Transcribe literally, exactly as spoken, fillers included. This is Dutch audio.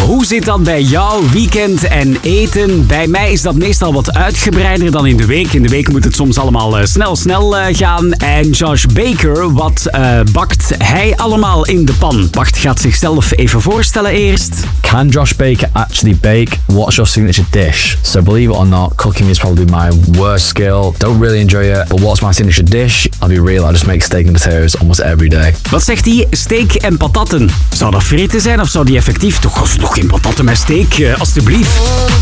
Hoe zit dat bij jou, weekend en eten? Bij mij is dat meestal wat uitgebreider dan in de week. In de week moet het soms allemaal uh, snel, snel uh, gaan. En Josh Baker, wat uh, bakt hij allemaal in de pan? Wacht, gaat zichzelf even voorstellen eerst. Can Josh Baker actually bake? What's your signature dish? So believe it or not, cooking is probably my worst skill. Don't really enjoy it. But what's my signature dish? I'll be real, I just make steak and potatoes almost every day. Wat zegt hij? Steak en patatten. Zou dat frieten zijn of zou die effectief... Toch, toch geen patatten met steak, uh, alstublieft.